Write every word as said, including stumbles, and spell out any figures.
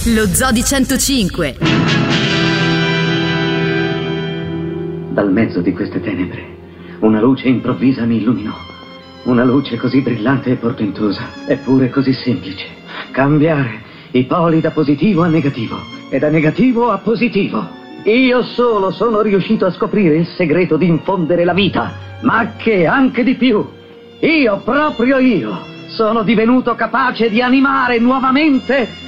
Lo Zoo di centocinque. Dal mezzo di queste tenebre, una luce improvvisa mi illuminò. Una luce così brillante e portentosa, eppure così semplice. Cambiare i poli da positivo a negativo e da negativo a positivo. Io solo sono riuscito a scoprire il segreto di infondere la vita, ma che anche di più. Io, proprio io, sono divenuto capace di animare nuovamente